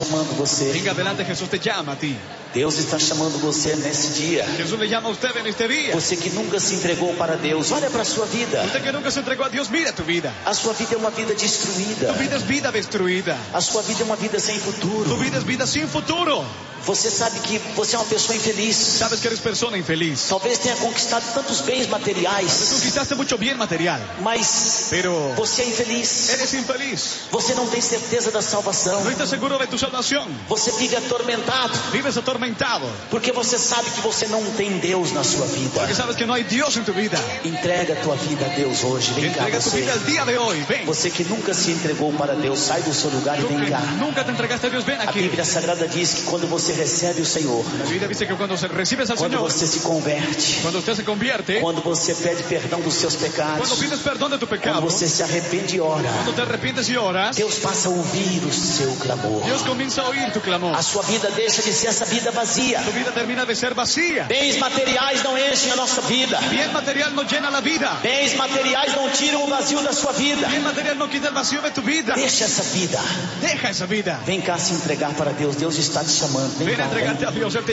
chamando você. Venga adelante, Jesús te llama a ti. Deus está chamando você nesse dia. Jesús le llama a usted en este día. Você que nunca se entregou para Deus, olha para a sua vida. Usted que nunca se entregó a Dios, mira tu vida. A sua vida é uma vida destruída. Tu vida es vida destruida. A sua vida é uma vida sem Tu futuro. vida es vida sin futuro. Você sabe que você é uma pessoa infeliz. Sabes que eres persona infeliz. Talvez tenha conquistado tantos bens materiais, Conquistaste mucho bien material, mas pero você é infeliz. eres infeliz. Você não tem certeza da salvação. No estás seguro de tu salvación. Você vive atormentado, Vives atormentado. porque você sabe que você não tem Deus na sua vida. Porque sabes que no hay Dios en tu vida. Entrega a tua vida a Deus hoje. Vem cá Entrega tu vida você. el día de hoy. Ven. Você que nunca se entregou para Deus, sai do seu lugar e Tú vem que cá. nunca te entregaste a Dios, ven A aquí. Bíblia Sagrada diz que quando você recebe o Senhor, La Biblia dice que cuando recibes al quando Señor, você se converte, cuando usted se convierte, quando você pede perdão dos seus cuando pecados, pides perdón de tu quando pecado, você se arrepende e ora, cuando te arrepientes y oras, Deus passa a ouvir o seu clamor. Dios comienza a oír tu clamor. A sua vida deixa de ser essa vida vazia. Tu vida termina de ser vacía. Bens materiais não enchem a nossa vida. Bien material no llena la vida. Bens materiais não tiram o vazio da sua vida. Bien material no quita el vacío de tu vida. Deixa essa vida. Deja esa vida. Vem cá se entregar para Deus. Deus está te chamando. Vem Ven a cá. entregarte a Dios. Él te